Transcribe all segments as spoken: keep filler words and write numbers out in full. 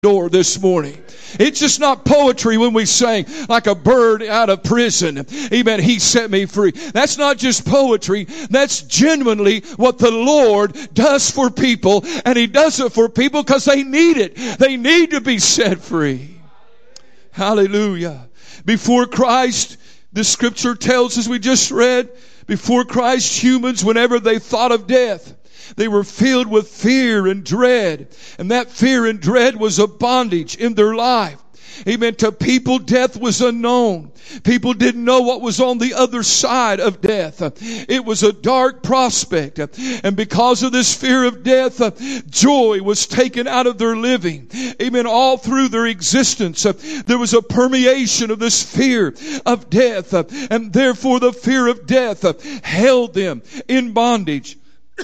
door this morning. It's just not poetry when we sing like a bird out of prison. Amen. He set me free. That's not just poetry. That's genuinely what the Lord does for people. And He does it for people because they need it. They need to be set free. Hallelujah. Before Christ, the scripture tells us, we just read, before Christ, humans, whenever they thought of death, they were filled with fear and dread. And that fear and dread was a bondage in their life. Amen. To people, death was unknown. People didn't know what was on the other side of death. It was a dark prospect. And because of this fear of death, joy was taken out of their living. Amen. All through their existence, there was a permeation of this fear of death. And therefore the fear of death held them in bondage.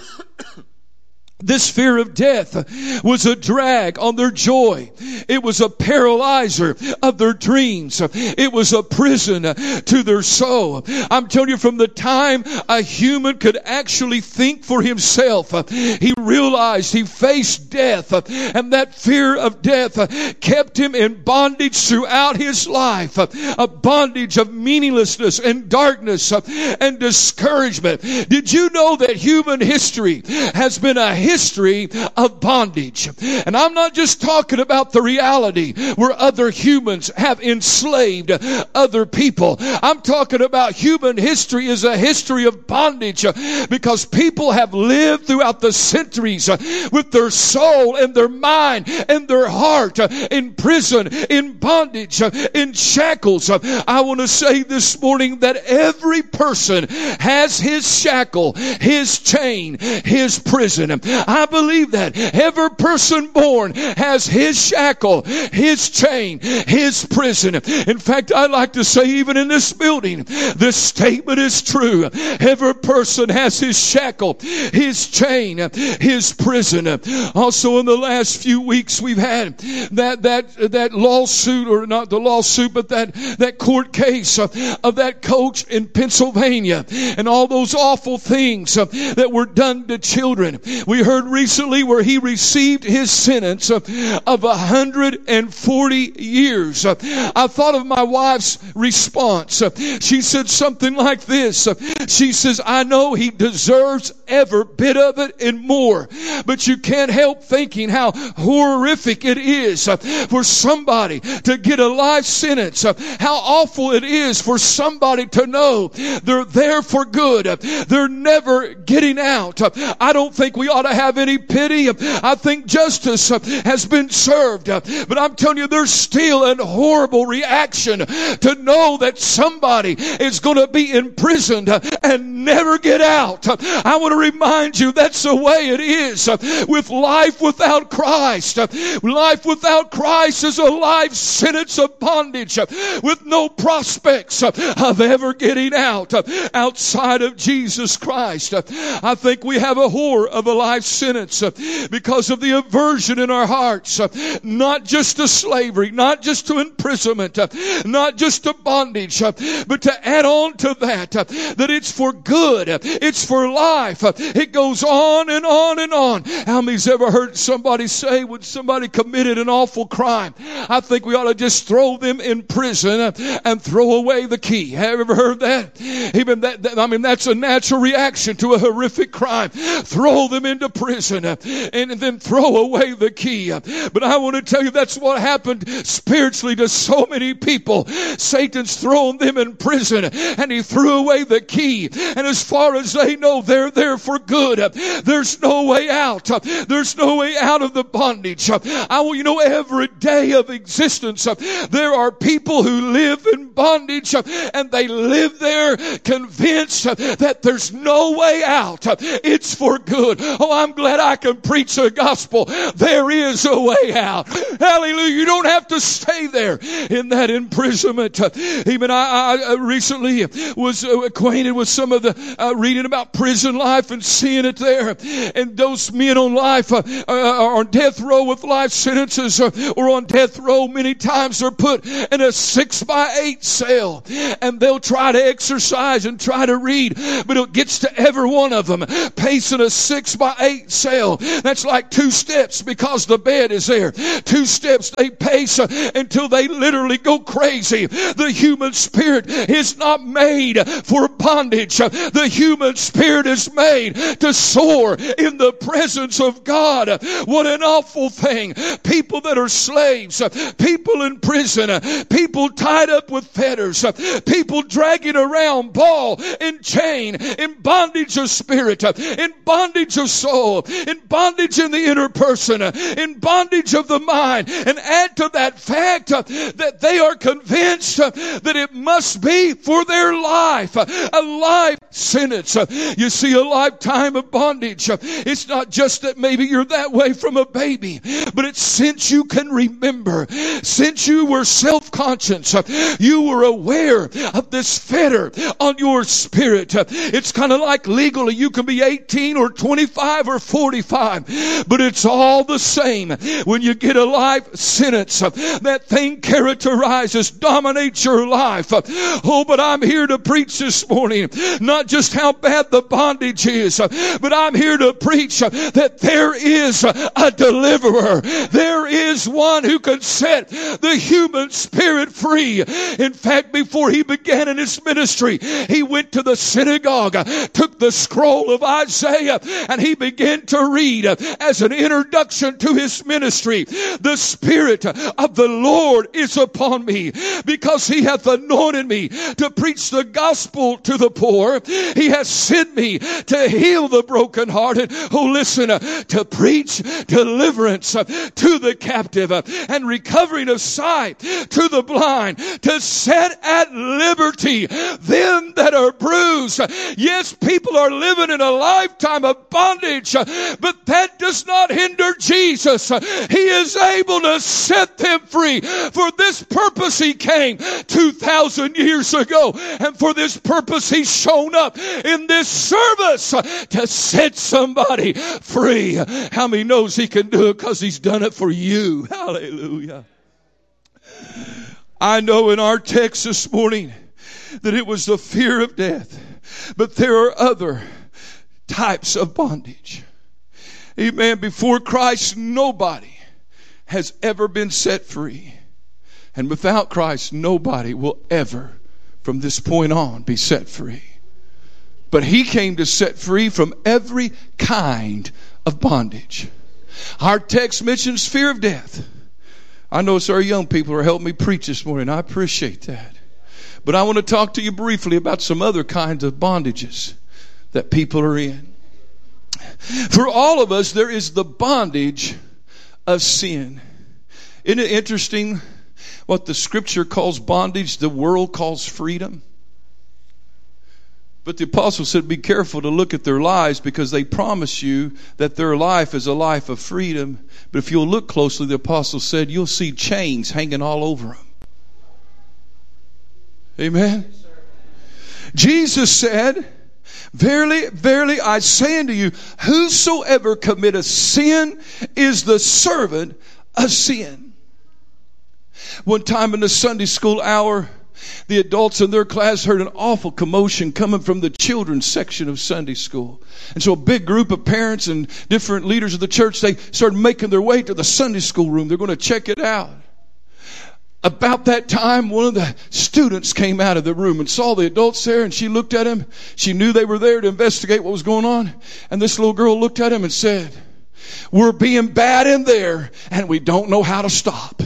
This fear of death was a drag on their joy. It was a paralyzer of their dreams. It was a prison to their soul. I'm telling you, from the time a human could actually think for himself, he realized he faced death, and that fear of death kept him in bondage throughout his life. A bondage of meaninglessness and darkness and discouragement. Did you know that human history has been a history of bondage? And I'm not just talking about the reality where other humans have enslaved other people. I'm talking about human history is a history of bondage, because people have lived throughout the centuries with their soul and their mind and their heart in prison, in bondage, in shackles. I want to say this morning that every person has his shackle, his chain, his prison. I believe that every person born has his shackle, his chain, his prison. In fact, I like to say, even in this building, this statement is true. Every person has his shackle, his chain, his prison. Also, in the last few weeks, we've had that that that lawsuit, or not the lawsuit, but that that court case of, of that coach in Pennsylvania, and all those awful things that were done to children. We heard recently where he received his sentence of one hundred forty years. I thought of my wife's response. She said something like this. She says, I know he deserves every bit of it and more, but you can't help thinking how horrific it is for somebody to get a life sentence. How awful it is for somebody to know they're there for good. They're never getting out. I don't think we ought to have any pity. I think justice has been served. But I'm telling you, there's still a horrible reaction to know that somebody is going to be imprisoned and never get out. I want to remind you, that's the way it is with life without Christ. Life without Christ is a life sentence of bondage with no prospects of ever getting out outside of Jesus Christ. I think we have a horror of a life sentence because of the aversion in our hearts, not just to slavery, not just to imprisonment, not just to bondage, but to add on to that, that it's for good, it's for life. It goes on and on and on. How many's ever heard somebody say, when somebody committed an awful crime, I think we ought to just throw them in prison and throw away the key? Have you ever heard that? Even that, that I mean, that's a natural reaction to a horrific crime. Throw them into prison and then throw away the key. But I want to tell you, that's what happened spiritually to so many people. Satan's thrown them in prison and he threw away the key. And as far as they know, they're there for good. There's no way out. There's no way out of the bondage. I want you to know, every day of existence, there are people who live in bondage and they live there convinced that there's no way out. It's for good. Oh, I'm glad I can preach the gospel. There is a way out. Hallelujah. You don't have to stay there in that imprisonment. Even I, I recently was acquainted with some of the uh, reading about prison life and seeing it there. And those men on life uh, are on death row with life sentences, or, or on death row many times they're put in a six by eight cell, and they'll try to exercise and try to read, but it gets to every one of them pacing a six by eight cell. That's like two steps because the bed is there. Two steps they pace until they literally go crazy. The human spirit is not made for bondage. The human spirit is made to soar in the presence of God. What an awful thing. People that are slaves, people in prison, people tied up with fetters, people dragging around ball and chain, in bondage of spirit, in bondage of soul, in bondage in the inner person, in bondage of the mind. And add to that fact that they are convinced that it must be for their life, a life sentence. You see, a lifetime of bondage. It's not just that maybe you're that way from a baby, but it's since you can remember, since you were self-conscious, you were aware of this fetter on your spirit. It's kind of like legally you can be eighteen or twenty-five or forty-five, but it's all the same. When you get a life sentence, that thing characterizes, dominates your life. Oh, but I'm here to preach this morning, not just how bad the bondage is, but I'm here to preach that there is a deliverer. There is one who can set the human spirit free. In fact, before he began in his ministry, he went to the synagogue, took the scroll of Isaiah, and he began to read as an introduction to his ministry. The Spirit of the Lord is upon me, because he hath anointed me to preach the gospel to the poor. He has sent me to heal the brokenhearted. Oh, listen, to preach deliverance to the captive and recovering of sight to the blind, to set at liberty them that are bruised. Yes, people are living in a lifetime of bondage, but that does not hinder Jesus. He is able to set them free. For this purpose he came two thousand years ago, and for this purpose he's shown up in this service to set somebody free. How many knows he can do it because he's done it for you? Hallelujah. I know in our text this morning that it was the fear of death, but there are other types of bondage. Amen. Before Christ, nobody has ever been set free. And without Christ, nobody will ever, from this point on, be set free. But he came to set free from every kind of bondage. Our text mentions fear of death. I know our young people are helping me preach this morning. I appreciate that. But I want to talk to you briefly about some other kinds of bondages that people are in. For all of us, there is the bondage of sin. Isn't it interesting what the scripture calls bondage, the world calls freedom? But the apostle said, be careful to look at their lives, because they promise you that their life is a life of freedom. But if you'll look closely, the apostle said, you'll see chains hanging all over them. Amen. Jesus said, verily, verily, I say unto you, whosoever committeth sin is the servant of sin. One time in the Sunday school hour, the adults in their class heard an awful commotion coming from the children's section of Sunday school. And so a big group of parents and different leaders of the church, they started making their way to the Sunday school room. They're going to check it out. About that time, one of the students came out of the room and saw the adults there, and she looked at him. She knew they were there to investigate what was going on. And this little girl looked at him and said, we're being bad in there, and we don't know how to stop.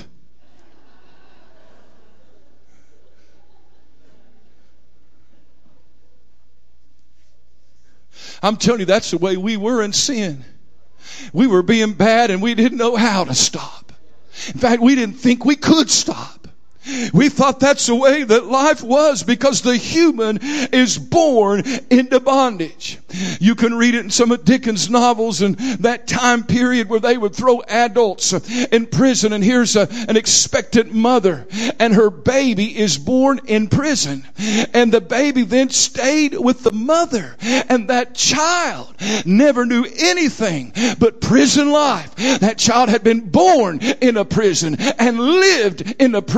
I'm telling you, that's the way we were in sin. We were being bad and we didn't know how to stop. In fact, we didn't think we could stop. We thought that's the way that life was, because the human is born into bondage. You can read it in some of Dickens' novels, and that time period where they would throw adults in prison, and here's a, an expectant mother, and her baby is born in prison. And the baby then stayed with the mother, and that child never knew anything but prison life. That child had been born in a prison and lived in a prison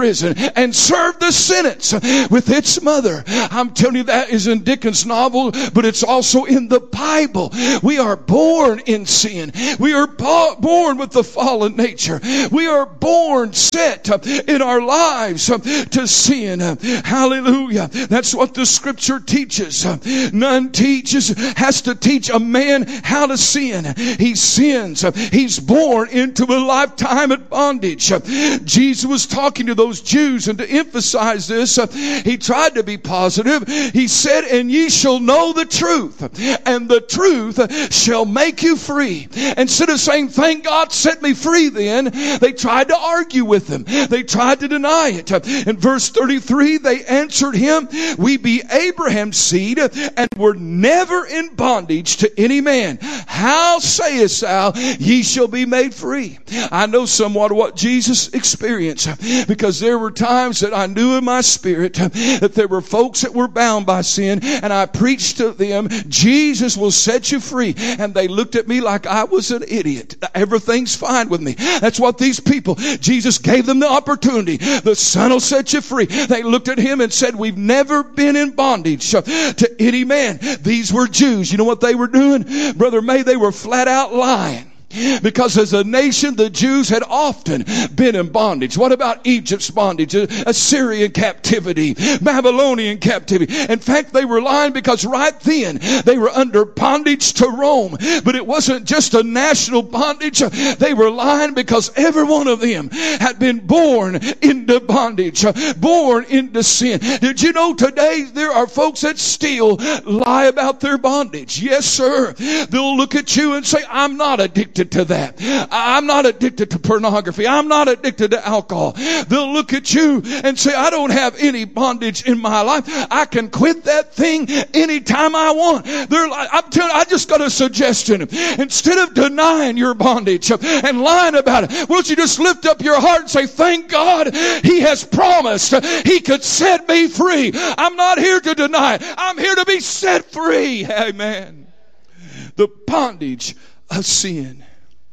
and serve the sentence with its mother. I'm telling you, that is in Dickens' novel, but it's also in the Bible. We are born in sin. We are bo- born with the fallen nature. We are born set in our lives to sin. Hallelujah. That's what the scripture teaches. None teaches, has to teach a man how to sin. He sins. He's born into a lifetime of bondage. Jesus was talking to those Jews, and to emphasize this, he tried to be positive. He said, and ye shall know the truth, and the truth shall make you free. Instead of saying, thank God set me free then, they tried to argue with him. They tried to deny it. In verse thirty-three, they answered him, we be Abraham's seed, and were never in bondage to any man. How sayest thou, ye shall be made free? I know somewhat of what Jesus experienced, because there were times that I knew in my spirit that there were folks that were bound by sin, and I preached to them, Jesus will set you free. And they looked at me like I was an idiot. Everything's fine with me. That's what these people, Jesus gave them the opportunity. The Son will set you free. They looked at him and said, we've never been in bondage to any man. These were Jews. You know what they were doing? Brother May, they were flat out lying. Because as a nation, the Jews had often been in bondage. What about Egypt's bondage? Assyrian captivity, Babylonian captivity. In fact, they were lying because right then they were under bondage to Rome. But it wasn't just a national bondage. They were lying because every one of them had been born into bondage, born into sin. Did you know today there are folks that still lie about their bondage? Yes, sir. They'll look at you and say, I'm not addicted to that. I'm not addicted to pornography. I'm not addicted to alcohol. They'll look at you and say, I don't have any bondage in my life. I can quit that thing anytime I want. They're like, I'm telling you, I just got a suggestion. Instead of denying your bondage and lying about it, why don't you just lift up your heart and say, thank God he has promised he could set me free. I'm not here to deny it. I'm here to be set free. Amen. The bondage of sin.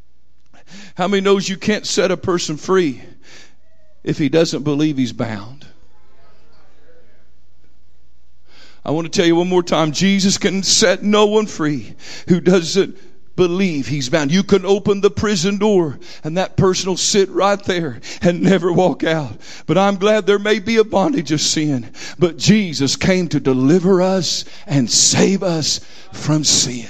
How many knows you can't set a person free if he doesn't believe he's bound? I want to tell you one more time, Jesus can set no one free who doesn't believe he's bound. You can open the prison door and that person will sit right there and never walk out. But I'm glad there may be a bondage of sin, but Jesus came to deliver us and save us from sin.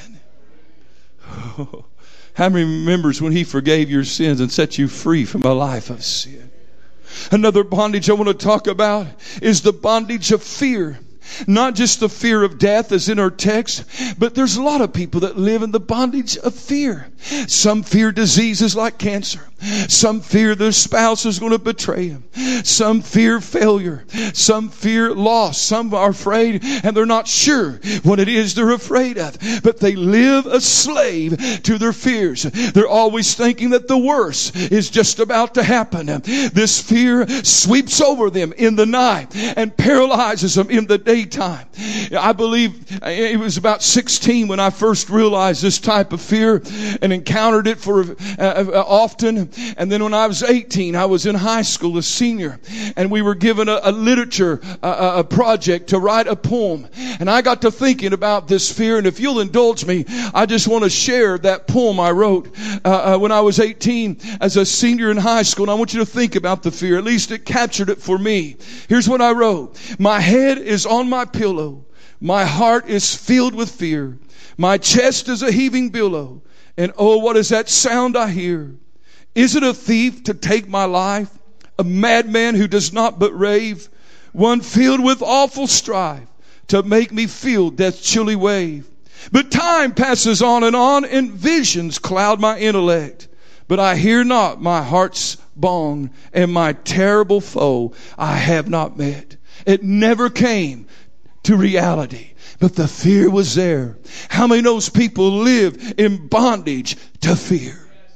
Oh. How many remembers when he forgave your sins and set you free from a life of sin? Another bondage I want to talk about is the bondage of fear. Not just the fear of death as in our text, but there's a lot of people that live in the bondage of fear. Some fear diseases like cancer. Some fear their spouse is going to betray them. Some fear failure. Some fear loss. Some are afraid and they're not sure what it is they're afraid of. But they live a slave to their fears. They're always thinking that the worst is just about to happen. This fear sweeps over them in the night and paralyzes them in the day. Time. I believe it was about sixteen when I first realized this type of fear and encountered it for uh, often. And then when I was eighteen, I was in high school, a senior, and we were given a, a literature uh, a project to write a poem. And I got to thinking about this fear. And if you'll indulge me, I just want to share that poem I wrote uh, uh, when I was eighteen as a senior in high school. And I want you to think about the fear. At least it captured it for me. Here's what I wrote. My head is on my pillow. My heart is filled with fear. My chest is a heaving billow. And oh, what is that sound I hear? Is it a thief to take my life? A madman who does not but rave? One filled with awful strife to make me feel death's chilly wave. But time passes on and on and visions cloud my intellect. But I hear not my heart's bong, and my terrible foe I have not met. It never came to reality, but the fear was there. How many knows people live in bondage to fear?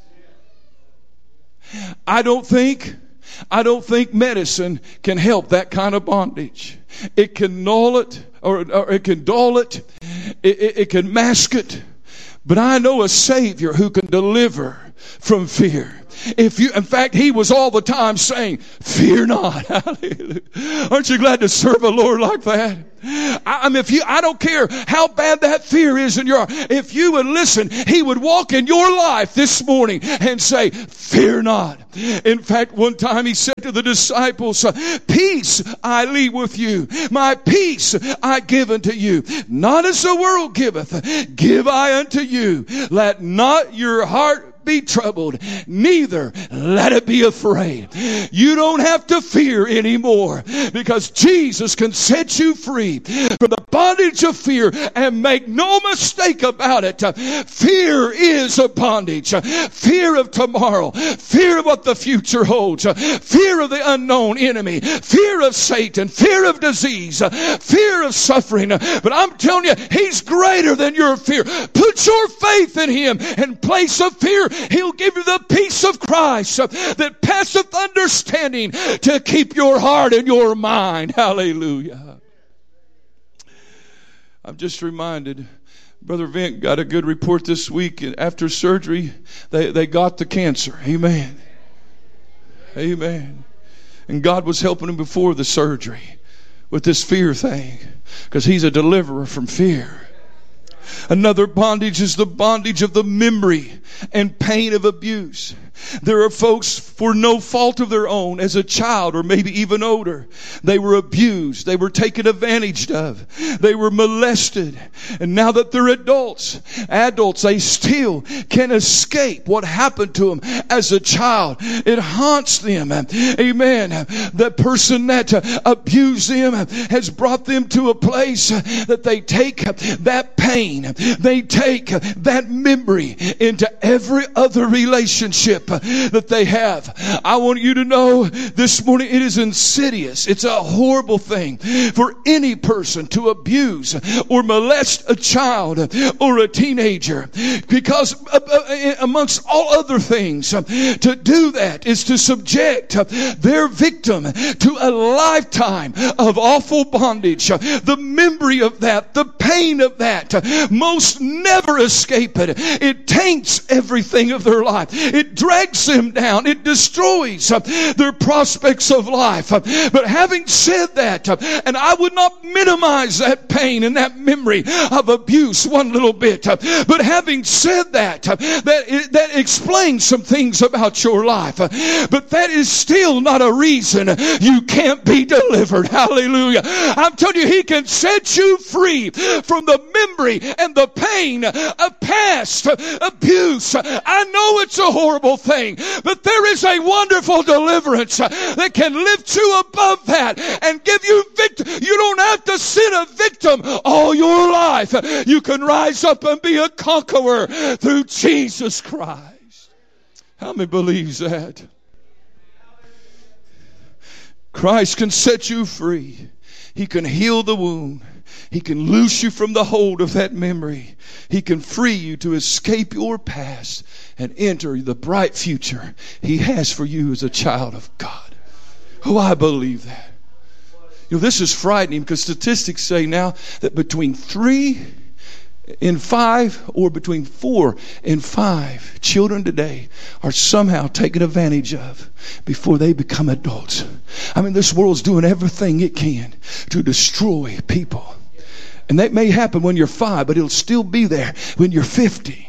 I don't think, I don't think medicine can help that kind of bondage. It can null it, or, or it can dull it. It, it, it can mask it. But I know a Savior who can deliver from fear. If you, in fact, he was all the time saying, fear not. Hallelujah. Aren't you glad to serve a Lord like that? I, I mean, if you, I don't care how bad that fear is in your heart. If you would listen, he would walk in your life this morning and say, fear not. In fact, one time he said to the disciples, peace I leave with you. My peace I give unto you. Not as the world giveth, give I unto you. Let not your heart be troubled, neither let it be afraid. You don't have to fear anymore, because Jesus can set you free from the bondage of fear. And make no mistake about it, fear is a bondage. Fear of tomorrow, fear of what the future holds, fear of the unknown enemy, fear of Satan, fear of disease, fear of suffering. But I'm telling you, he's greater than your fear. Put your faith in him. In place of fear, he'll give you the peace of Christ that passeth understanding to keep your heart and your mind. Hallelujah. I'm just reminded, Brother Vint got a good report this week. After surgery, they, they got the cancer. Amen. Amen. And God was helping him before the surgery with this fear thing, because he's a deliverer from fear. Another bondage is the bondage of the memory and pain of abuse. There are folks, for no fault of their own, as a child or maybe even older, they were abused. They were taken advantage of. They were molested. And now that they're adults, adults, they still can escape what happened to them as a child. It haunts them. Amen. The person that abused them has brought them to a place that they take that pain, they take that memory into every other relationship that they have. I want you to know this morning, it is insidious. It's a horrible thing for any person to abuse or molest a child or a teenager, because amongst all other things, to do that is to subject their victim to a lifetime of awful bondage. The memory of that, the pain of that, most never escape it. It taints everything of their life. It drags them down. It destroys their prospects of life. But having said that, and I would not minimize that pain and that memory of abuse one little bit, but having said that, that, that explains some things about your life. But that is still not a reason you can't be delivered. Hallelujah. I'm telling you, he can set you free from the memory and the pain of past abuse. I know it's a horrible thing, but there is a wonderful deliverance that can lift you above that and give you victory. You don't have to sit a victim all your life. You can rise up and be a conqueror through Jesus Christ. How many believes that? Christ can set you free. He can heal the wound. He can loose you from the hold of that memory. He can free you to escape your past and enter the bright future He has for you as a child of God. Oh, I believe that. You know, this is frightening, because statistics say now that between three in five, or between four and five children today are somehow taken advantage of before they become adults. I mean, this world's doing everything it can to destroy people. And that may happen when you're five, but it'll still be there when you're fifty.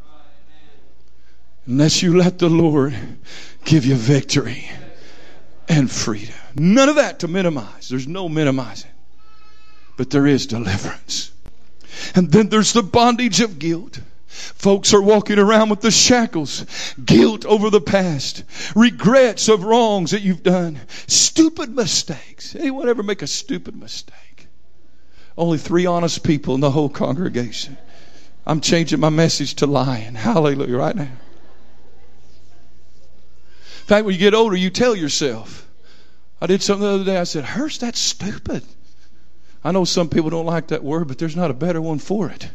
Unless you let the Lord give you victory and freedom. None of that to minimize. There's no minimizing. But there is deliverance. And then there's the bondage of guilt. Folks are walking around with the shackles, guilt over the past, regrets of wrongs that you've done, stupid mistakes. Anyone ever make a stupid mistake? Only three honest people in the whole congregation. I'm changing my message to lying. Hallelujah, right now. In fact, when you get older, you tell yourself. I did something the other day. I said, Hurst, that's stupid. I know some people don't like that word, but there's not a better one for it.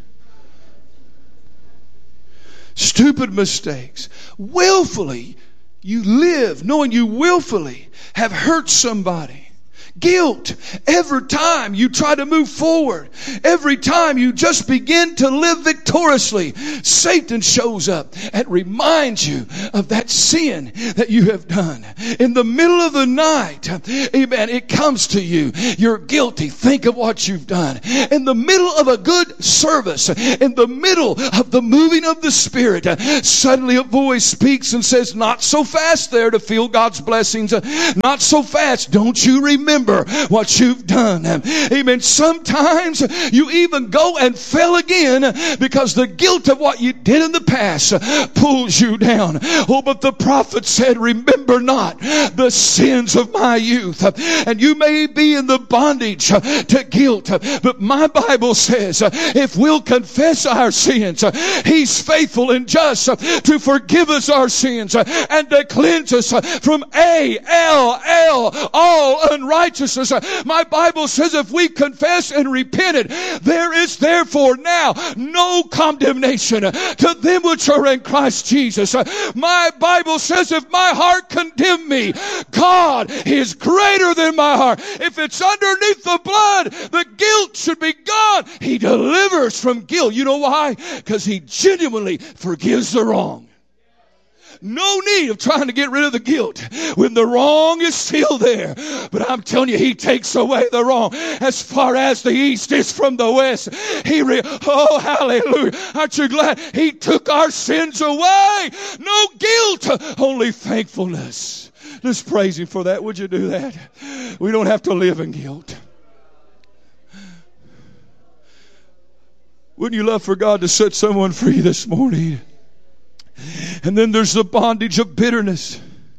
Stupid mistakes. Willfully, you live knowing you willfully have hurt somebody, Guilt. Every time you try to move forward, every time you just begin to live victoriously, Satan shows up and reminds you of that sin that you have done. In the middle of the night, amen, it comes to you. You're guilty. Think of what you've done. In the middle of a good service, in the middle of the moving of the Spirit, suddenly a voice speaks and says, not so fast there to feel God's blessings. Not so fast. Don't you remember what you've done? Amen. Sometimes you even go and fail again because the guilt of what you did in the past pulls you down. Oh, but the prophet said, remember not the sins of my youth. And you may be in the bondage to guilt, but my Bible says if we'll confess our sins, He's faithful and just to forgive us our sins and to cleanse us from A L L, all unrighteousness. My Bible says if we confess and repented, there is therefore now no condemnation to them which are in Christ Jesus. My Bible says if my heart condemn me, God is greater than my heart. If it's underneath the blood, the guilt should be gone. He delivers from guilt. You know why? Because He genuinely forgives the wrong. No need of trying to get rid of the guilt when the wrong is still there. But I'm telling you, He takes away the wrong as far as the east is from the west. He re- oh, hallelujah. Aren't you glad He took our sins away? No guilt, only thankfulness. Let's praise Him for that. Would you do that? We don't have to live in guilt. Wouldn't you love for God to set someone free this morning? And then there's the bondage of bitterness.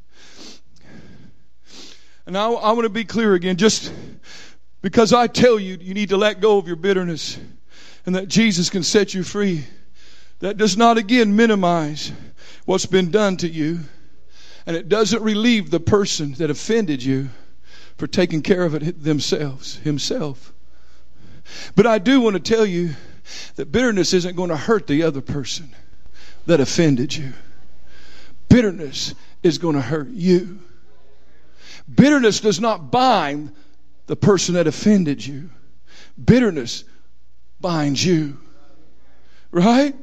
And I, I want to be clear again, just because I tell you you need to let go of your bitterness and that Jesus can set you free, that does not again minimize what's been done to you. And it doesn't relieve the person that offended you for taking care of it themselves, himself. But I do want to tell you that bitterness isn't going to hurt the other person that offended you. Bitterness is going to hurt you. Bitterness does not bind the person that offended you. Bitterness binds you. Right?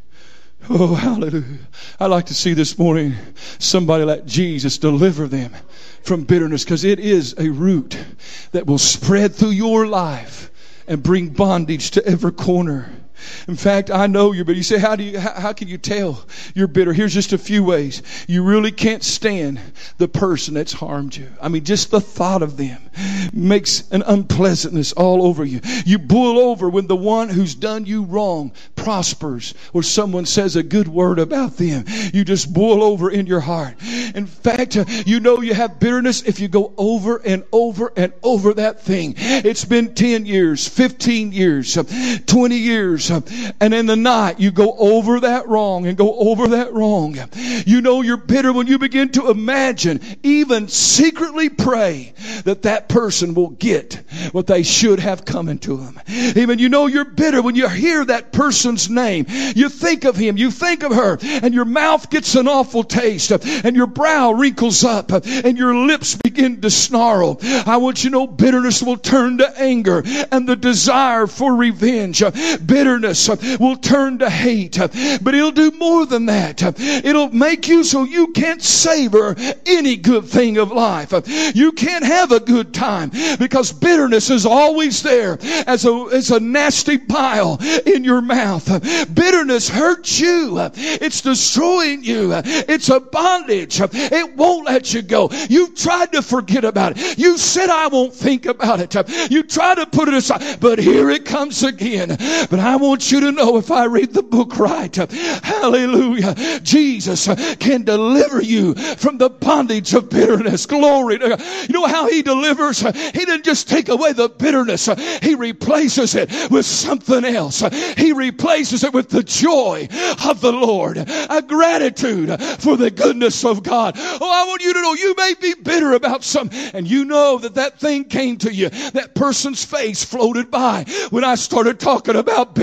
Oh, hallelujah. I'd like to see this morning somebody let Jesus deliver them from bitterness, because it is a root that will spread through your life and bring bondage to every corner. In fact, I know you, but you say, how do you, how, how can you tell you're bitter? Here's just a few ways. You really can't stand the person that's harmed you. I mean, just the thought of them makes an unpleasantness all over you. You boil over when the one who's done you wrong prospers, or someone says a good word about them. You just boil over in your heart. In fact, you know you have bitterness if you go over and over and over that thing. It's been ten years, fifteen years, twenty years. And in the night, you go over that wrong and go over that wrong. You know you're bitter when you begin to imagine, even secretly pray, that that person will get what they should have coming to them. Even you know you're bitter when you hear that person's name. You think of him, you think of her, and your mouth gets an awful taste, and your brow wrinkles up, and your lips begin to snarl. I want you to know bitterness will turn to anger and the desire for revenge. Bitterness will turn to hate, but it'll do more than that. It'll make you so you can't savor any good thing of life. You can't have a good time because bitterness is always there as a, as a nasty bile in your mouth. Bitterness hurts you. It's destroying you. It's a bondage. It won't let you go. You've tried to forget about it. You said, I won't think about it. You try to put it aside, but here it comes again. But I want you to know, if I read the book right, hallelujah, Jesus can deliver you from the bondage of bitterness. Glory to God. You know how He delivers? He didn't just take away the bitterness. He replaces it with something else. He replaces it with the joy of the Lord, a gratitude for the goodness of God. Oh, I want you to know you may be bitter about something, and you know that that thing came to you. That person's face floated by when I started talking about bitterness.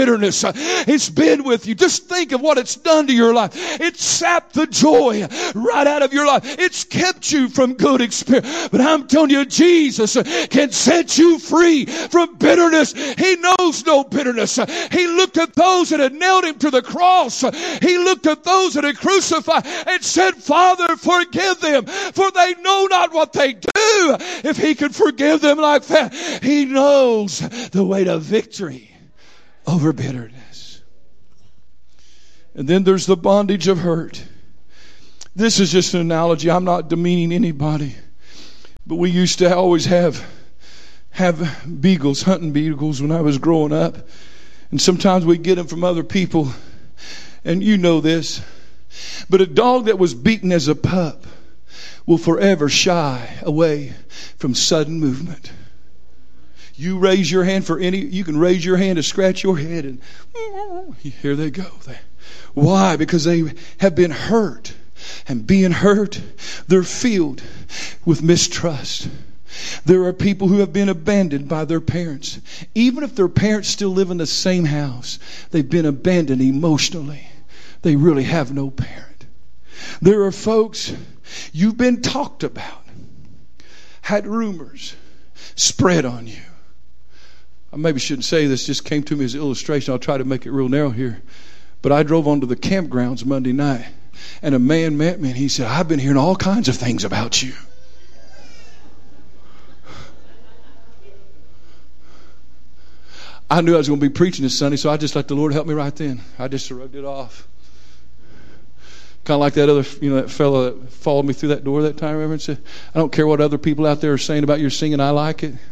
bitterness. It's been with you. Just think of what it's done to your life. It's sapped the joy right out of your life. It's kept you from good experience. But I'm telling you, Jesus can set you free from bitterness. He knows no bitterness. He looked at those that had nailed him to the cross. He looked at those that had crucified and said, Father, forgive them, for they know not what they do. If he could forgive them like that, he knows the way to victory over bitterness. And then there's the bondage of hurt. This is just an analogy. I'm not demeaning anybody. But we used to always have have beagles, hunting beagles when I was growing up. And sometimes we'd get them from other people. And you know this. But a dog that was beaten as a pup will forever shy away from sudden movement. You raise your hand for any, you can raise your hand to scratch your head and here they go. Why? Because they have been hurt. And being hurt, they're filled with mistrust. There are people who have been abandoned by their parents. Even if their parents still live in the same house, they've been abandoned emotionally. They really have no parent. There are folks you've been talked about, had rumors spread on you. I maybe shouldn't say this, just came to me as an illustration. I'll try to make it real narrow here. But I drove onto the campgrounds Monday night, and a man met me and he said, I've been hearing all kinds of things about you. I knew I was going to be preaching this Sunday, so I just let the Lord help me right then. I just shrugged it off. Kind of like that other, you know, that fellow that followed me through that door that time, remember, and said, I don't care what other people out there are saying about your singing, I like it.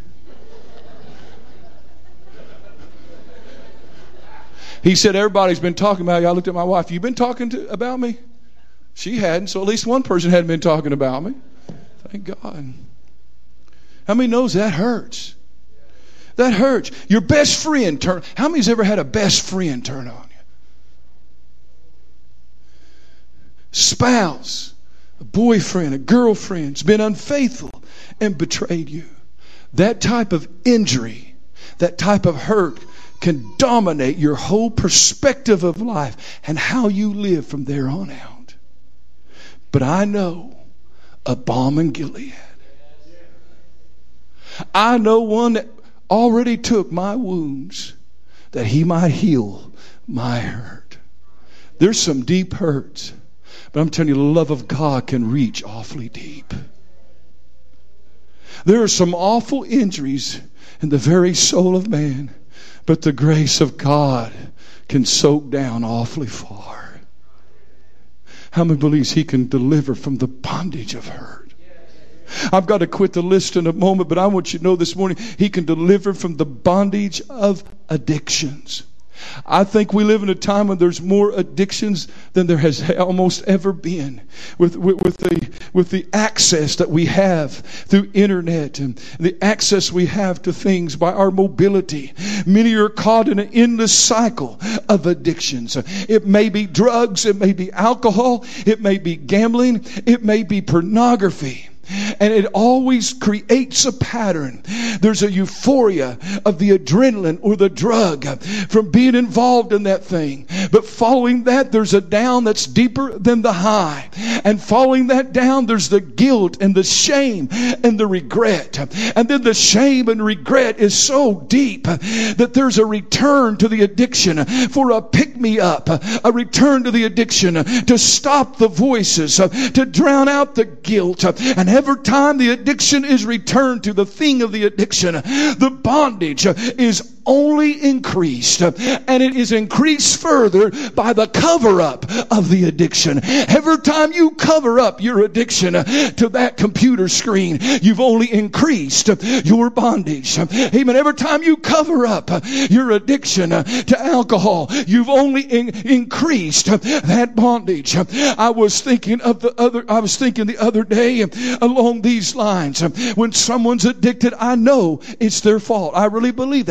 He said, everybody's been talking about you. I looked at my wife. You been talking to, about me? She hadn't, so at least one person hadn't been talking about me. Thank God. How many knows that hurts? That hurts. Your best friend turn. How many's ever had a best friend turn on you? Spouse, a boyfriend, a girlfriend's been unfaithful and betrayed you. That type of injury, that type of hurt can dominate your whole perspective of life and how you live from there on out. But I know a balm in Gilead. I know one that already took my wounds that he might heal my hurt. There's some deep hurts, but I'm telling you, the love of God can reach awfully deep. There are some awful injuries in the very soul of man, but the grace of God can soak down awfully far. How many believes he can deliver from the bondage of hurt? I've got to quit the list in a moment, but I want you to know this morning, he can deliver from the bondage of addictions. I think we live in a time when there's more addictions than there has almost ever been. With, with, with the with the access that we have through internet and the access we have to things by our mobility, many are caught in an endless cycle of addictions. It may be drugs, it may be alcohol, it may be gambling, it may be pornography. And it always creates a pattern. There's a euphoria of the adrenaline or the drug from being involved in that thing. But following that, there's a down that's deeper than the high. And following that down, there's the guilt and the shame and the regret. And then the shame and regret is so deep that there's a return to the addiction for a pick-me-up. A return to the addiction to stop the voices, to drown out the guilt. And every time the addiction is returned to the thing of the addiction, the bondage is only increased, and it is increased further by the cover-up of the addiction. Every time you cover up your addiction to that computer screen, you've only increased your bondage. Amen. Every time you cover up your addiction to alcohol, you've only in- increased that bondage. I was thinking of the other. I was thinking the other day along these lines. When someone's addicted, I know it's their fault. I really believe that they made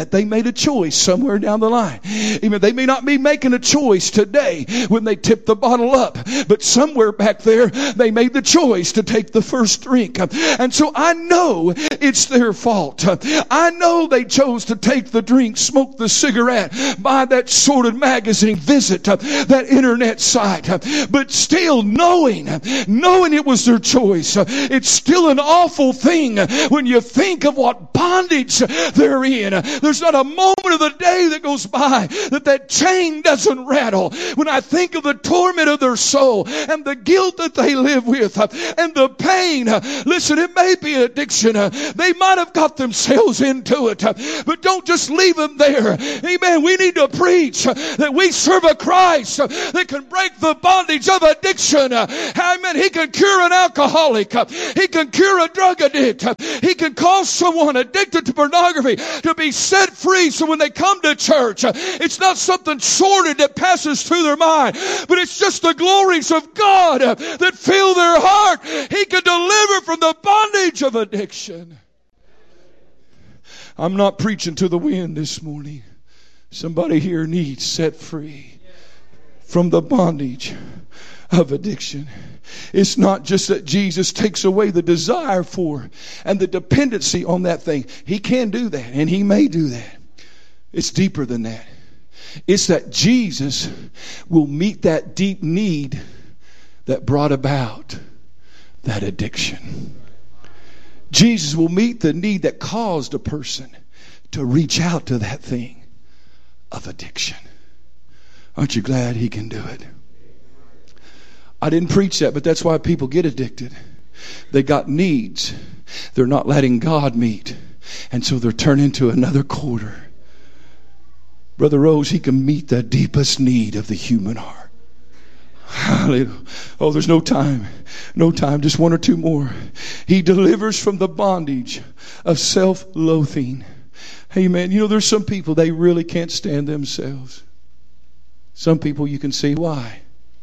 made a choice somewhere down the line. Amen. They may not be making a choice today when they tip the bottle up, but somewhere back there they made the choice to take the first drink. And so I know it's their fault. I know they chose to take the drink, smoke the cigarette, buy that sordid magazine, visit that internet site. But still knowing, knowing it was their choice, it's still an awful thing when you think of what bondage they're in. There's not a moment of the day that goes by that that chain doesn't rattle. When I think of the torment of their soul and the guilt that they live with and the pain, listen, it may be addiction. They might have got themselves into it, but don't just leave them there. Amen. We need to preach that we serve a Christ that can break the bondage of addiction. Amen. He can cure an alcoholic. He can cure a drug addict. He can cause someone addicted to pornography to be set free, so when they come to church, it's not something sordid that passes through their mind, but it's just the glories of God that fill their heart. He can deliver from the bondage of addiction. I'm not preaching to the wind this morning. Somebody here needs set free from the bondage of addiction. It's not just that Jesus takes away the desire for and the dependency on that thing. He can do that, and He may do that. It's deeper than that. It's that Jesus will meet that deep need that brought about that addiction. Jesus will meet the need that caused a person to reach out to that thing of addiction. Aren't you glad He can do it? I didn't preach that, but that's why people get addicted. They got needs they're not letting God meet, and so they're turning to another quarter. Brother Rose, He can meet the deepest need of the human heart. Hallelujah. Oh, there's no time. No time. Just one or two more. He delivers from the bondage of self-loathing. Amen. You know, there's some people, they really can't stand themselves. Some people you can see why.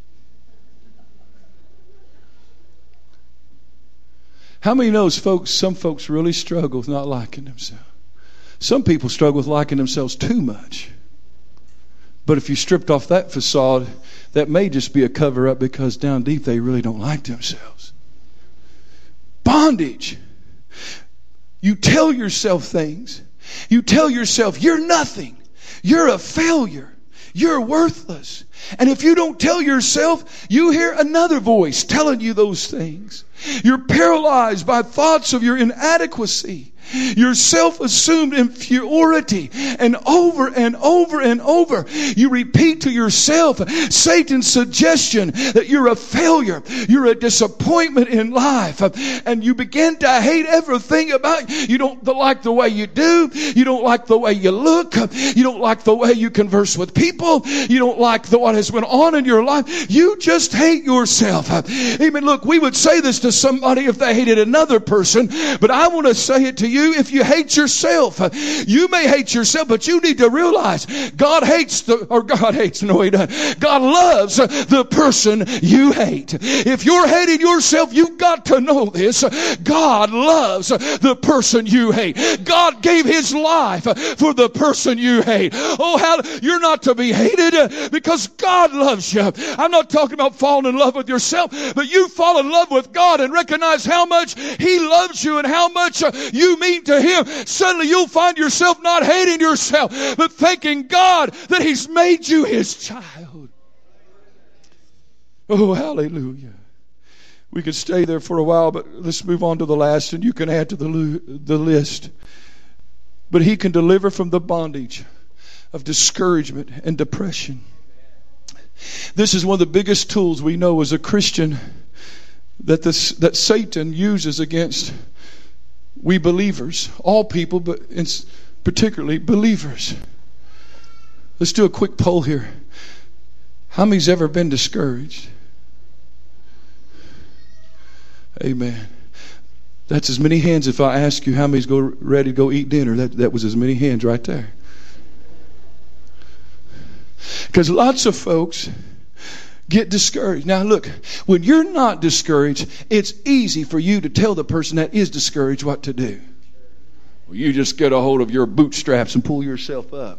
How many knows folks, some folks really struggle with not liking themselves. Some people struggle with liking themselves too much. But if you stripped off that facade, that may just be a cover up because down deep they really don't like themselves. Bondage. You tell yourself things. You tell yourself you're nothing. You're a failure. You're worthless. And if you don't tell yourself, you hear another voice telling you those things. You're paralyzed by thoughts of your inadequacy, your self-assumed inferiority, and over and over and over you repeat to yourself Satan's suggestion that you're a failure, you're a disappointment in life, and you begin to hate everything about you. You don't like the way you do, you don't like the way you look, you don't like the way you converse with people, you don't like the, what has went on in your life. You just hate yourself. Amen. Look, we would say this to somebody if they hated another person, but I want to say it to you. If you hate yourself, you may hate yourself, but you need to realize God hates the, or God hates, no He doesn't. God loves the person you hate. If you're hating yourself, you've got to know this. God loves the person you hate. God gave His life for the person you hate. Oh, how you're not to be hated because God loves you. I'm not talking about falling in love with yourself, but you fall in love with God and recognize how much He loves you and how much you mean to Him. Suddenly you'll find yourself not hating yourself, but thanking God that He's made you His child. Oh, hallelujah. We could stay there for a while, but let's move on to the last, and you can add to the, the list. But He can deliver from the bondage of discouragement and depression. This is one of the biggest tools we know as a Christian that this, that Satan uses against we believers, all people, but particularly believers. Let's do a quick poll here. How many's ever been discouraged? Amen. That's as many hands. If I ask you how many's go ready to go eat dinner, that, that was as many hands right there. Because lots of folks get discouraged. Now look, when you're not discouraged, it's easy for you to tell the person that is discouraged what to do. Well, you just get a hold of your bootstraps and pull yourself up.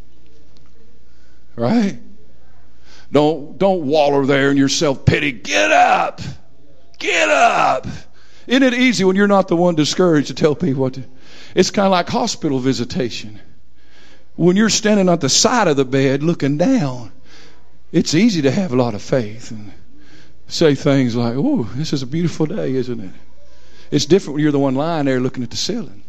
Right? Don't, don't waller there in your self-pity. Get up. Get up. Isn't it easy when you're not the one discouraged to tell people what to? It's kind of like hospital visitation. When you're standing at the side of the bed looking down, it's easy to have a lot of faith and say things like, oh, this is a beautiful day, isn't it? It's different when you're the one lying there looking at the ceiling.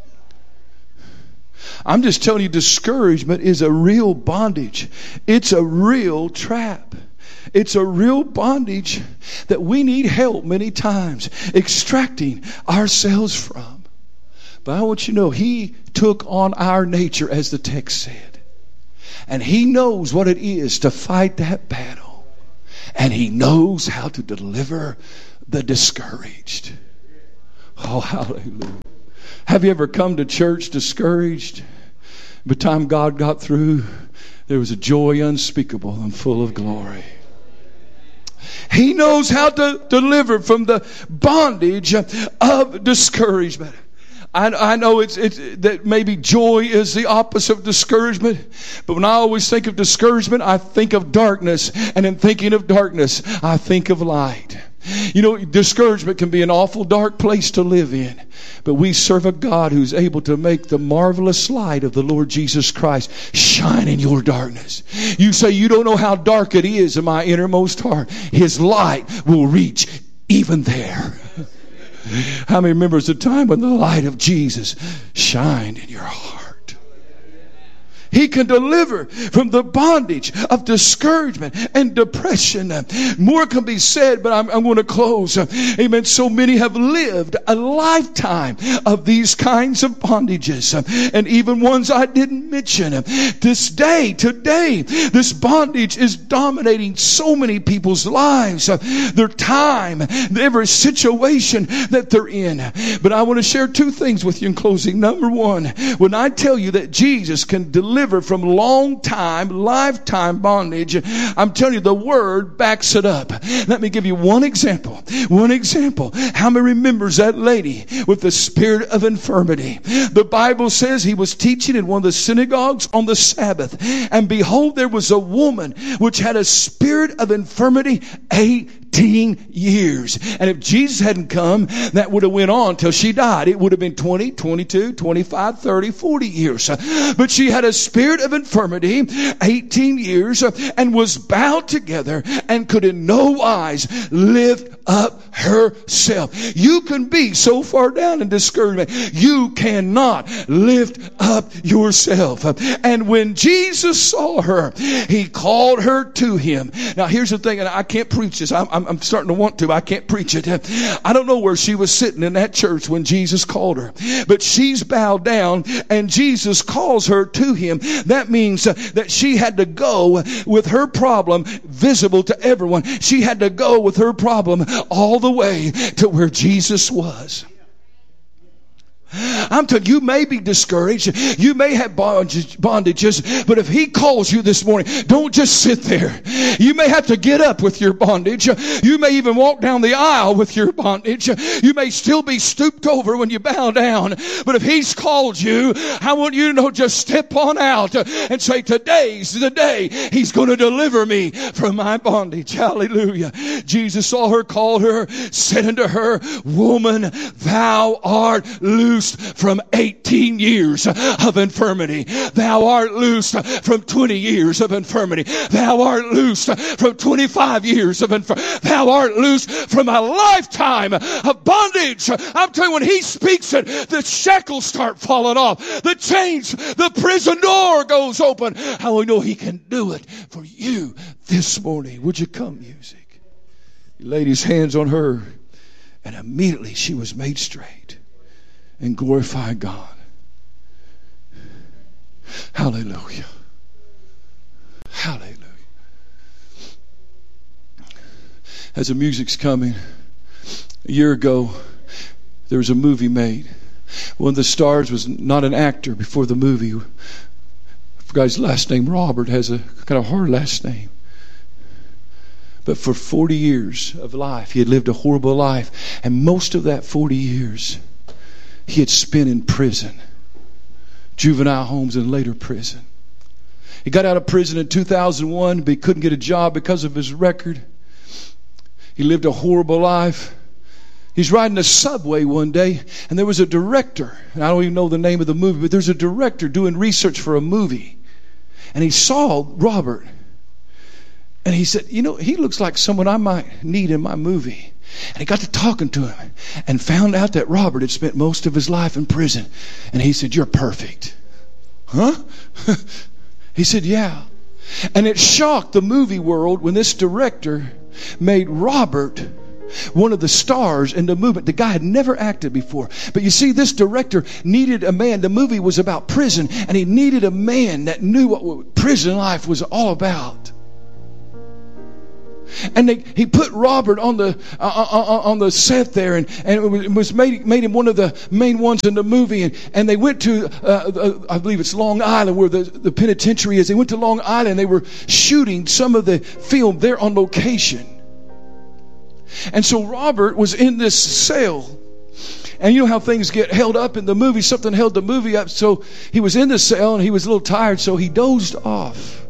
I'm just telling you, discouragement is a real bondage. It's a real trap. It's a real bondage that we need help many times extracting ourselves from. But I want you to know, He took on our nature, as the text said. And He knows what it is to fight that battle. And He knows how to deliver the discouraged. Oh, hallelujah. Have you ever come to church discouraged? By the time God got through, there was a joy unspeakable and full of glory. He knows how to deliver from the bondage of discouragement. I, I know it's, it's that maybe joy is the opposite of discouragement, but when I always think of discouragement, I think of darkness, and in thinking of darkness, I think of light. You know, discouragement can be an awful dark place to live in, but we serve a God who's able to make the marvelous light of the Lord Jesus Christ shine in your darkness. You say, you don't know how dark it is in my innermost heart. His light will reach even there. How many remembers the time when the light of Jesus shined in your heart? He can deliver from the bondage of discouragement and depression. More can be said, but I'm, I'm going to close. Amen. So many have lived a lifetime of these kinds of bondages, and even ones I didn't mention. This day, today, this bondage is dominating so many people's lives, their time, every situation that they're in. But I want to share two things with you in closing. Number one, when I tell you that Jesus can deliver from long time, lifetime bondage, I'm telling you, the Word backs it up. Let me give you one example. One example. How many remembers that lady with the spirit of infirmity? The Bible says he was teaching in one of the synagogues on the Sabbath, and behold, there was a woman which had a spirit of infirmity eighteen years. And if Jesus hadn't come, that would have went on till she died. It would have been twenty, twenty-two, twenty-five, thirty, forty years. But she had a spirit of infirmity eighteen years, and was bowed together and could in no wise lift up herself. You can be so far down in discouragement, you cannot lift up yourself. And when Jesus saw her, he called her to him. Now here's the thing, and I can't preach this. I'm, I'm, I'm starting to want to, but I can't preach it. I don't know where she was sitting in that church when Jesus called her, but she's bowed down and Jesus calls her to him. That means that she had to go with her problem visible to everyone. She had to go with her problem all the way to where Jesus was. I'm telling you, you may be discouraged. You may have bondages, but if he calls you this morning, don't just sit there. You may have to get up with your bondage. You may even walk down the aisle with your bondage. You may still be stooped over when you bow down. But if he's called you, I want you to know, just step on out and say, today's the day he's going to deliver me from my bondage. Hallelujah. Jesus saw her, called her, said unto her, woman, thou art loosed from eighteen years of infirmity. Thou art loosed from twenty years of infirmity. Thou art loosed from twenty-five years of infirmity. Thou art loosed from a lifetime of bondage. I'm telling you, when he speaks it, the shackles start falling off. The chains, the prison door goes open. How we know he can do it for you this morning. Would you come, music? He laid his hands on her, and immediately she was made straight and glorified God. Hallelujah. Hallelujah. As the music's coming, a year ago, there was a movie made. One of the stars was not an actor before the movie. I forgot his last name. Robert has a kind of hard last name. But for forty years of life, he had lived a horrible life. And most of that forty years, he had spent in prison, juvenile homes and later prison. He got out of prison in two thousand one, but he couldn't get a job because of his record. He lived a horrible life. He's riding a subway one day, and there was a director, and I don't even know the name of the movie, but there's a director doing research for a movie. And he saw Robert, and he said, you know, he looks like someone I might need in my movie. And he got to talking to him and found out that Robert had spent most of his life in prison. And he said, you're perfect. Huh? He said, yeah. And it shocked the movie world when this director made Robert one of the stars in the movie. The guy had never acted before. But you see, this director needed a man. The movie was about prison, and he needed a man that knew what prison life was all about. And they, he put Robert on the uh, uh, on the set there, and, and it was made made him one of the main ones in the movie. And, and they went to uh, uh, I believe it's Long Island, where the, the penitentiary is. They went to Long Island. And they were shooting some of the film there on location. And so Robert was in this cell. And you know how things get held up in the movie. Something held the movie up. So he was in the cell, and he was a little tired, so he dozed off.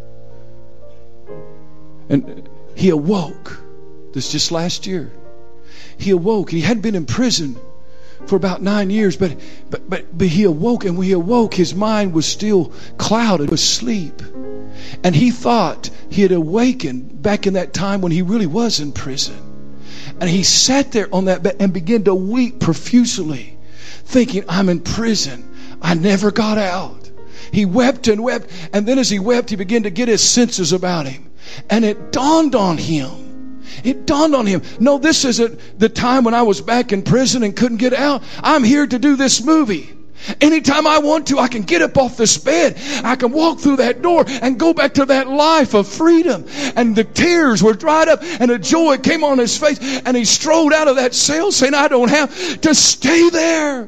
And he awoke. This just last year. He awoke. He hadn't been in prison for about nine years, but but but, but he awoke, and when he awoke, his mind was still clouded with sleep. And he thought he had awakened back in that time when he really was in prison. And he sat there on that bed and began to weep profusely, thinking, I'm in prison. I never got out. He wept and wept. And then as he wept, he began to get his senses about him. And it dawned on him. It dawned on him. No, this isn't the time when I was back in prison and couldn't get out. I'm here to do this movie. Anytime I want to, I can get up off this bed. I can walk through that door and go back to that life of freedom. And the tears were dried up and a joy came on his face. And he strode out of that cell saying, I don't have to stay there.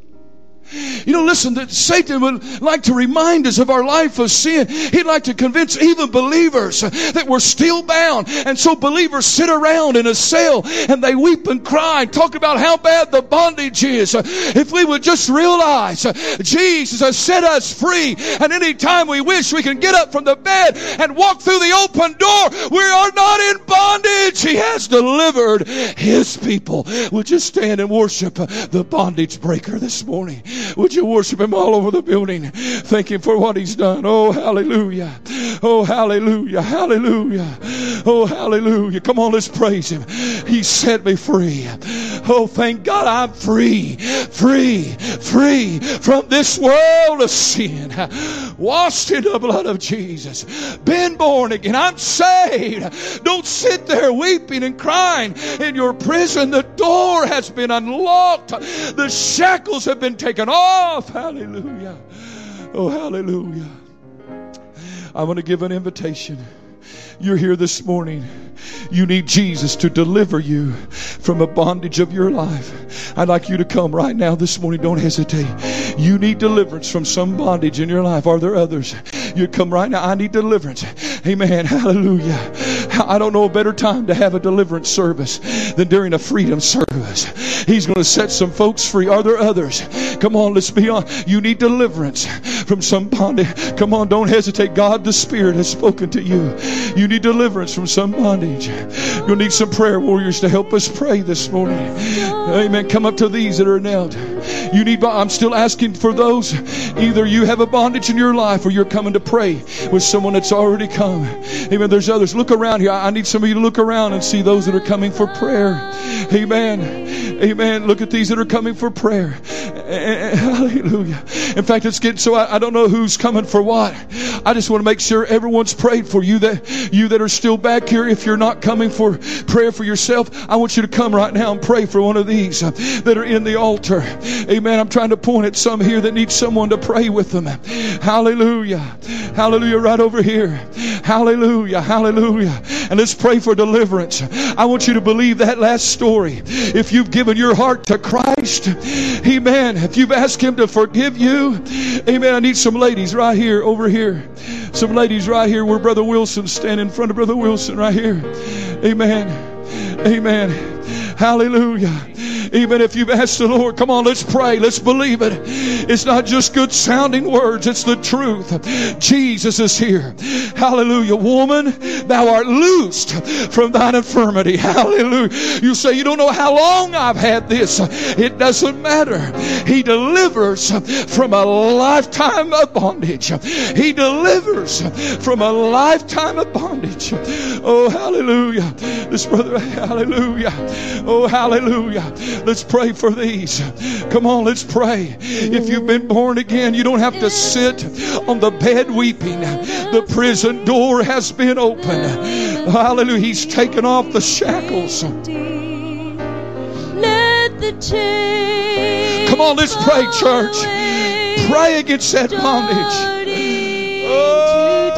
You know, listen, that Satan would like to remind us of our life of sin. He'd like to convince even believers that we're still bound. And so believers sit around in a cell and they weep and cry, talk about how bad the bondage is. If we would just realize Jesus has set us free, and any time we wish, we can get up from the bed and walk through the open door. We are not in bondage. He has delivered His people. Would you stand and worship the bondage breaker this morning? Would you worship Him all over the building? Thank Him for what He's done. Oh, hallelujah. Oh, hallelujah. Hallelujah. Oh, hallelujah. Come on, let's praise Him. He set me free. Oh, thank God I'm free. Free. Free from this world of sin. Washed in the blood of Jesus. Been born again. I'm saved. Don't sit there weeping and crying in your prison. The door has been unlocked. The shackles have been taken off. Hallelujah. Oh, hallelujah. I want to give an invitation. You're here this morning. You need Jesus to deliver you from a bondage of your life. I'd like you to come right now this morning. Don't hesitate. You need deliverance from some bondage in your life. Are there others? You come right now. I need deliverance. Amen. Hallelujah. I don't know a better time to have a deliverance service than during a freedom service. He's going to set some folks free. Are there others? Come on, let's be on. You need deliverance from some bondage. Come on, don't hesitate. God, the Spirit, has spoken to you. You need deliverance from some bondage. You'll need some prayer warriors to help us pray this morning. Amen. Come up to these that are knelt. You need, I'm still asking for those. Either you have a bondage in your life or you're coming to pray with someone that's already come. Amen. There's others. Look around here. I need some of you to look around and see those that are coming for prayer. Amen. Amen. Look at these that are coming for prayer. Hallelujah. In fact, it's getting so I, I don't know who's coming for what. I just want to make sure everyone's prayed for you. That you that are still back here, if you're not coming for prayer for yourself, I want you to come right now and pray for one of these uh, that are in the altar. Amen. I'm trying to point at some here that need someone to pray with them. Hallelujah. Hallelujah. Right over here. Hallelujah. Hallelujah. And let's pray for deliverance. I want you to believe that last story. If you've given your heart to Christ, amen. If you've asked Him to forgive you, amen. I need some ladies right here, over here. Some ladies right here where Brother Wilson's standing in front of Brother Wilson right here. Amen. Amen. Hallelujah. Even if you've asked the Lord, come on, let's pray. Let's believe it. It's not just good sounding words. It's the truth. Jesus is here. Hallelujah. Woman, thou art loosed from thine infirmity. Hallelujah. You say, you don't know how long I've had this. It doesn't matter. He delivers from a lifetime of bondage. He delivers from a lifetime of bondage. Oh, hallelujah. This brother, hallelujah. Oh, hallelujah. Let's pray for these. Come on, let's pray. If you've been born again, you don't have to sit on the bed weeping. The prison door has been opened. Hallelujah. He's taken off the shackles. Come on, let's pray, church. Pray against that bondage. Oh,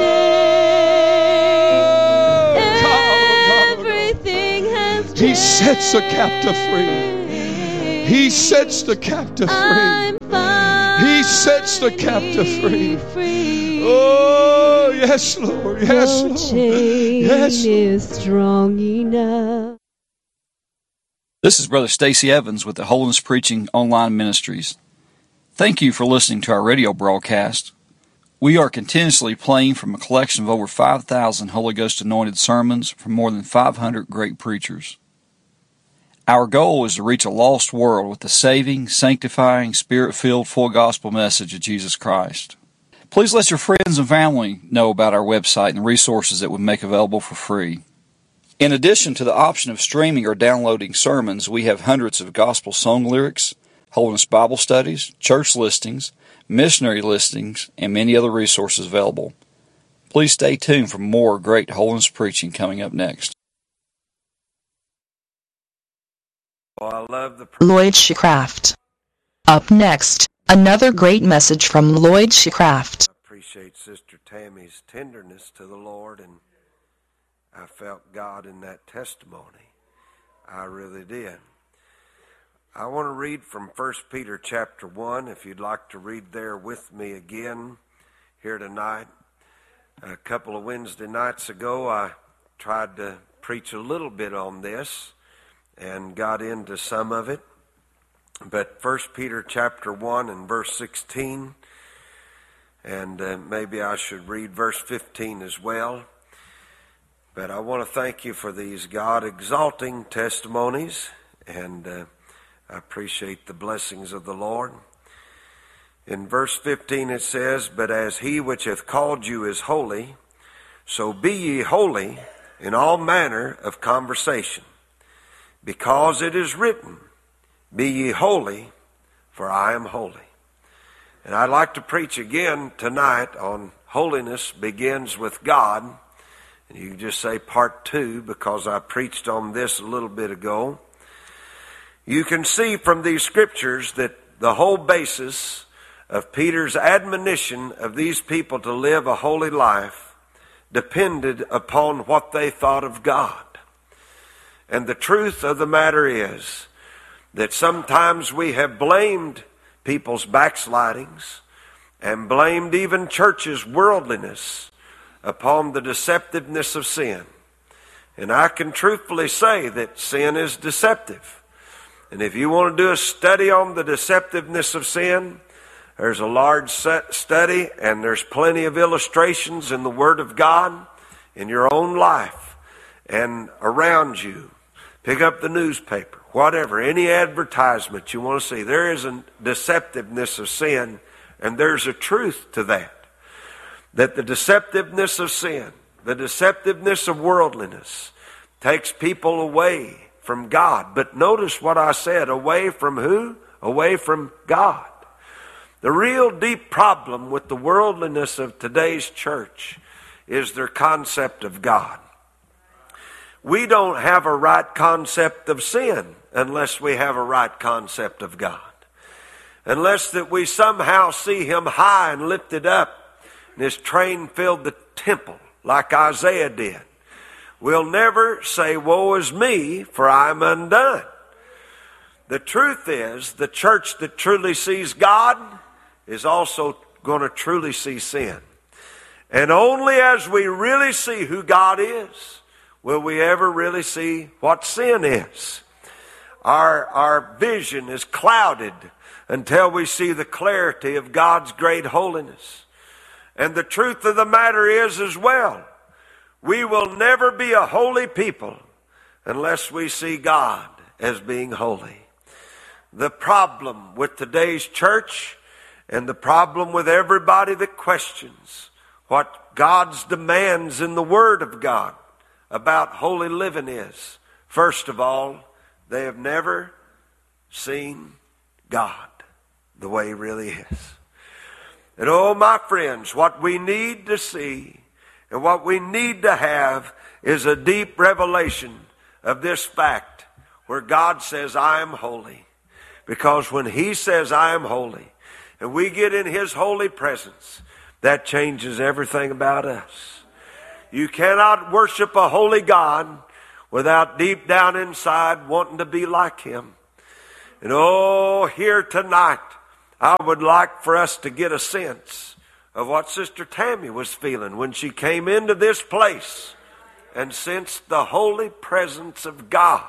He sets the captive free. He sets the captive free. He sets the captive free. Oh, yes, Lord. Yes, Lord. Yes, is strong enough. This is Brother Stacy Evans with the Holiness Preaching Online Ministries. Thank you for listening to our radio broadcast. We are continuously playing from a collection of over five thousand Holy Ghost anointed sermons from more than five hundred great preachers. Our goal is to reach a lost world with the saving, sanctifying, Spirit-filled, full gospel message of Jesus Christ. Please let your friends and family know about our website and the resources that we make available for free. In addition to the option of streaming or downloading sermons, we have hundreds of gospel song lyrics, Holiness Bible studies, church listings, missionary listings, and many other resources available. Please stay tuned for more great holiness preaching coming up next. Oh, I love the Lloyd Shecraft. Up next, another great message from Lloyd Shecraft. I appreciate Sister Tammy's tenderness to the Lord, and I felt God in that testimony. I really did. I want to read from First Peter chapter one, if you'd like to read there with me again here tonight. A couple of Wednesday nights ago, I tried to preach a little bit on this and got into some of it. But First Peter chapter one and verse sixteen, and uh, maybe I should read verse fifteen as well. But I want to thank you for these God-exalting testimonies, and uh, I appreciate the blessings of the Lord. In verse fifteen it says, "But as he which hath called you is holy, so be ye holy in all manner of conversation. Because it is written, Be ye holy, for I am holy." And I'd like to preach again tonight on holiness begins with God. And you can just say part two, because I preached on this a little bit ago. You can see from these scriptures that the whole basis of Peter's admonition of these people to live a holy life depended upon what they thought of God. And the truth of the matter is that sometimes we have blamed people's backslidings and blamed even churches' worldliness upon the deceptiveness of sin. And I can truthfully say that sin is deceptive. And if you want to do a study on the deceptiveness of sin, there's a large study, and there's plenty of illustrations in the Word of God, in your own life, and around you. Pick up the newspaper, whatever, any advertisement you want to see. There is a deceptiveness of sin, and there's a truth to that. That the deceptiveness of sin, the deceptiveness of worldliness, takes people away from God. But notice what I said, away from who? Away from God. The real deep problem with the worldliness of today's church is their concept of God. We don't have a right concept of sin unless we have a right concept of God. Unless that we somehow see Him high and lifted up, and His train filled the temple like Isaiah did. We'll never say, "Woe is me, for I am undone." The truth is, the church that truly sees God is also going to truly see sin. And only as we really see who God is, will we ever really see what sin is. our, our vision is clouded until we see the clarity of God's great holiness. And the truth of the matter is as well, we will never be a holy people unless we see God as being holy. The problem with today's church and the problem with everybody that questions what God's demands in the Word of God about holy living is, first of all, they have never seen God the way He really is. And oh, my friends, what we need to see and what we need to have is a deep revelation of this fact where God says, I am holy. Because when He says, I am holy, and we get in His holy presence, that changes everything about us. You cannot worship a holy God without deep down inside wanting to be like Him. And oh, here tonight, I would like for us to get a sense of what Sister Tammy was feeling when she came into this place and sensed the holy presence of God.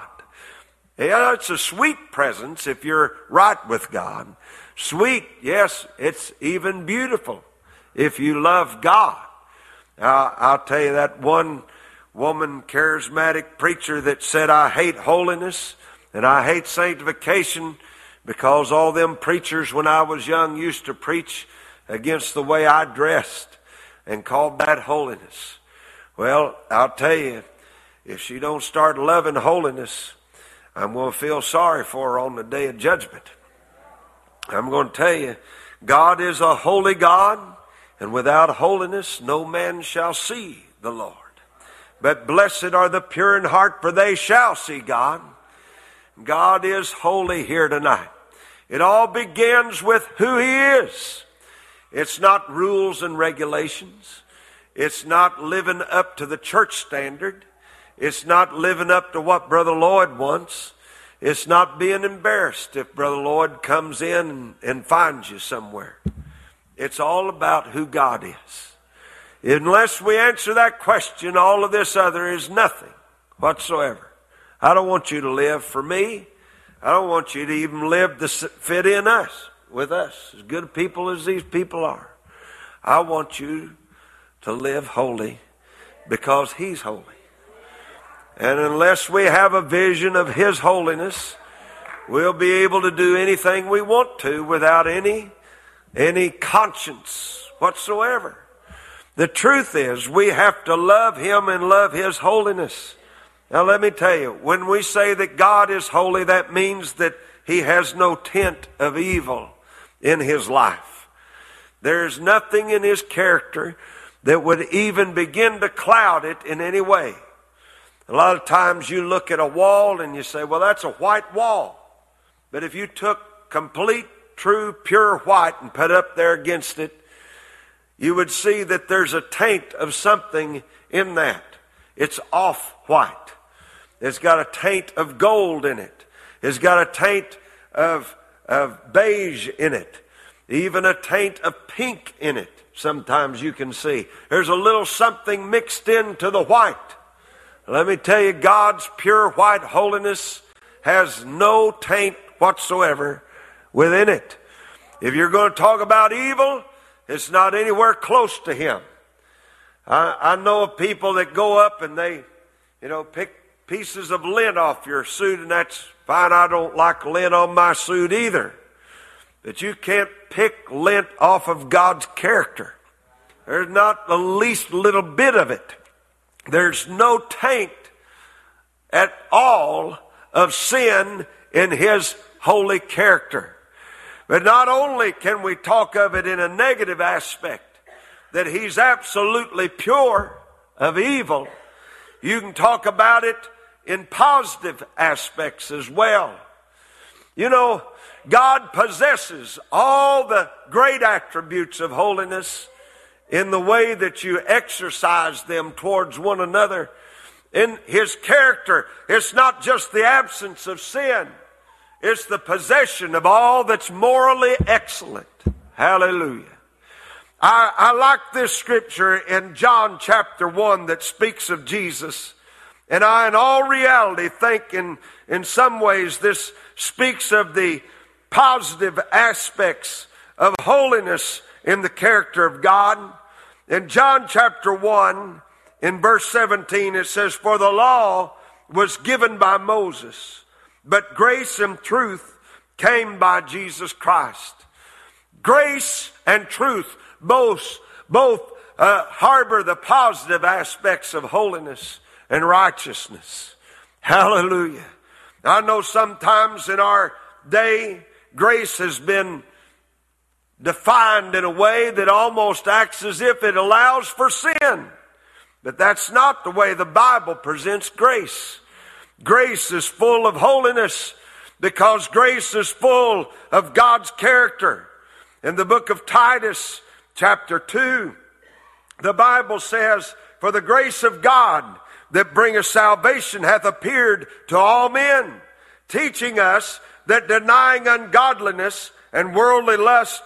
Yeah, it's a sweet presence if you're right with God. Sweet, yes, it's even beautiful if you love God. Now, I'll tell you, that one woman, charismatic preacher that said, I hate holiness and I hate sanctification because all them preachers when I was young used to preach against the way I dressed and called that holiness. Well, I'll tell you, if she don't start loving holiness, I'm going to feel sorry for her on the day of judgment. I'm going to tell you, God is a holy God, and without holiness no man shall see the Lord. But blessed are the pure in heart, for they shall see God. God is holy here tonight. It all begins with who He is. It's not rules and regulations. It's not living up to the church standard. It's not living up to what Brother Lloyd wants. It's not being embarrassed if Brother Lloyd comes in and, and finds you somewhere. It's all about who God is. Unless we answer that question, all of this other is nothing whatsoever. I don't want you to live for me. I don't want you to even live to fit in us, with us, as good people as these people are. I want you to live holy because He's holy. And unless we have a vision of His holiness, we'll be able to do anything we want to without any, any conscience whatsoever. The truth is, we have to love Him and love His holiness. Now let me tell you, when we say that God is holy, that means that He has no tint of evil in His life. There's nothing in His character that would even begin to cloud it in any way. A lot of times you look at a wall and you say, well, that's a white wall. But if you took complete, true, pure white and put up there against it, you would see that there's a taint of something in that. It's off-white. It's got a taint of gold in it. It's got a taint of, of beige in it. Even a taint of pink in it. Sometimes you can see. There's a little something mixed into the white. Let me tell you, God's pure white holiness has no taint whatsoever within it. If you're going to talk about evil, it's not anywhere close to Him. I, I know of people that go up and they, you know, pick pieces of lint off your suit, and that's fine. I don't like lint on my suit either. But you can't pick lint off of God's character. There's not the least little bit of it. There's no taint at all of sin in His holy character. But not only can we talk of it in a negative aspect, that He's absolutely pure of evil, you can talk about it in positive aspects as well. You know, God possesses all the great attributes of holiness in the way that you exercise them towards one another. In His character, it's not just the absence of sin. It's the possession of all that's morally excellent. Hallelujah. I, I like this scripture in John chapter one that speaks of Jesus And I, in all reality, think in, in some ways this speaks of the positive aspects of holiness in the character of God. In John chapter one, in verse seventeen, it says, "For the law was given by Moses, but grace and truth came by Jesus Christ." Grace and truth both, both uh, harbor the positive aspects of holiness and righteousness. Hallelujah. I know sometimes in our day, grace has been defined in a way that almost acts as if it allows for sin. But that's not the way the Bible presents grace. Grace is full of holiness because grace is full of God's character. In the book of Titus, chapter two, the Bible says, "For the grace of God that bringeth salvation hath appeared to all men, teaching us that denying ungodliness and worldly lust,